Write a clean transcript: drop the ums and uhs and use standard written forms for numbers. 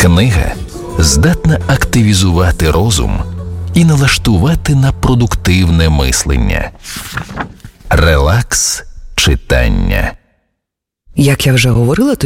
Книга здатна активізувати розум і налаштувати на продуктивне мислення. Релакс читання. Як я вже говорила